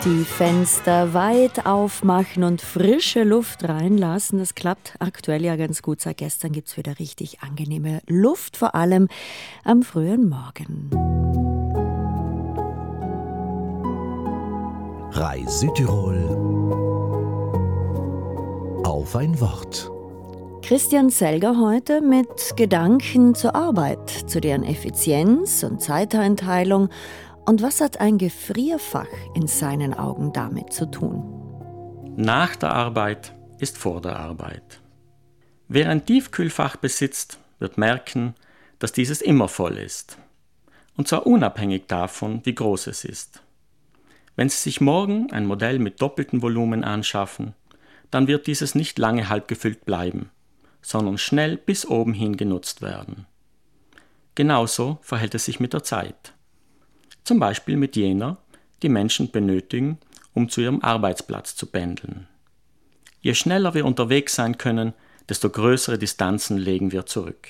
Die Fenster weit aufmachen und frische Luft reinlassen, das klappt aktuell ja ganz gut. Seit gestern gibt es wieder richtig angenehme Luft, vor allem am frühen Morgen. RAI Südtirol auf ein Wort. Christian Selger heute mit Gedanken zur Arbeit, zu deren Effizienz und Zeiteinteilung. Und was hat ein Gefrierfach in seinen Augen damit zu tun? Nach der Arbeit ist vor der Arbeit. Wer ein Tiefkühlfach besitzt, wird merken, dass dieses immer voll ist. Und zwar unabhängig davon, wie groß es ist. Wenn Sie sich morgen ein Modell mit doppeltem Volumen anschaffen, dann wird dieses nicht lange halb gefüllt bleiben, sondern schnell bis oben hin genutzt werden. Genauso verhält es sich mit der Zeit. Zum Beispiel mit jener, die Menschen benötigen, um zu ihrem Arbeitsplatz zu pendeln. Je schneller wir unterwegs sein können, desto größere Distanzen legen wir zurück.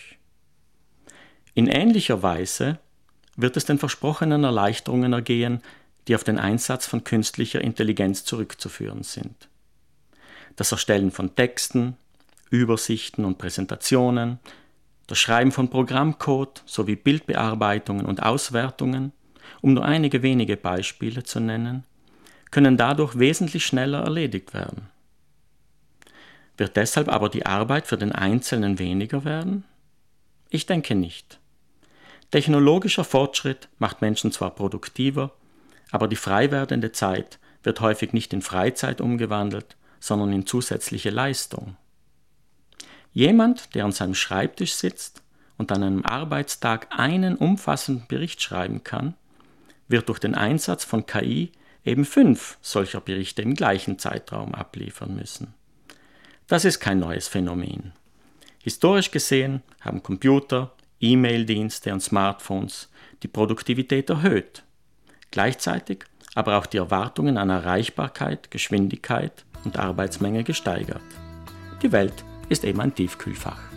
In ähnlicher Weise wird es den versprochenen Erleichterungen ergehen, die auf den Einsatz von künstlicher Intelligenz zurückzuführen sind. Das Erstellen von Texten, Übersichten und Präsentationen, das Schreiben von Programmcode sowie Bildbearbeitungen und Auswertungen, um nur einige wenige Beispiele zu nennen, können dadurch wesentlich schneller erledigt werden. Wird deshalb aber die Arbeit für den Einzelnen weniger werden? Ich denke nicht. Technologischer Fortschritt macht Menschen zwar produktiver, aber die frei werdende Zeit wird häufig nicht in Freizeit umgewandelt, sondern in zusätzliche Leistung. Jemand, der an seinem Schreibtisch sitzt und an einem Arbeitstag einen umfassenden Bericht schreiben kann, wird durch den Einsatz von KI eben 5 solcher Berichte im gleichen Zeitraum abliefern müssen. Das ist kein neues Phänomen. Historisch gesehen haben Computer, E-Mail-Dienste und Smartphones die Produktivität erhöht, gleichzeitig aber auch die Erwartungen an Erreichbarkeit, Geschwindigkeit und Arbeitsmenge gesteigert. Die Welt ist eben ein Tiefkühlfach.